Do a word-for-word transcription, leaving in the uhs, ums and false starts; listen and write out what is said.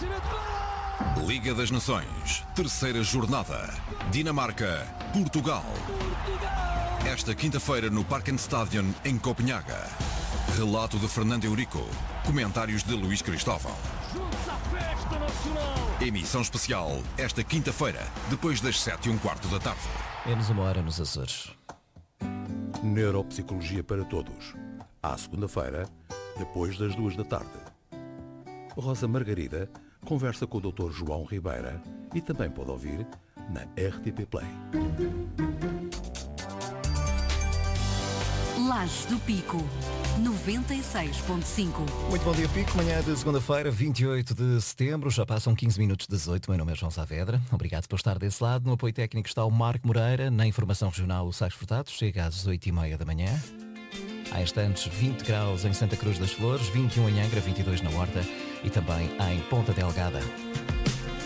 Liga das Nações, terceira jornada. Dinamarca, Portugal. Esta quinta-feira no Parkenstadion, em Copenhaga. Relato de Fernando Eurico. Comentários de Luís Cristóvão. Emissão especial esta quinta-feira, depois das sete e um quarto da tarde. Menos uma hora nos Açores. Neuropsicologia para todos. À segunda-feira, depois das duas da tarde. Rosa Margarida conversa com o doutor João Ribeira e também pode ouvir na R T P Play. Lajes do Pico, noventa e seis ponto cinco. Muito bom dia, Pico. Manhã de segunda-feira, vinte e oito de setembro. Já passam quinze minutos das oito. Meu nome é João Saavedra. Obrigado por estar desse lado. No apoio técnico está o Marco Moreira. Na informação regional, o Sais Furtado. Chega às oito e meia da manhã. Há instantes, vinte graus em Santa Cruz das Flores, vinte e um em Angra, vinte e dois na Horta e também em Ponta Delgada.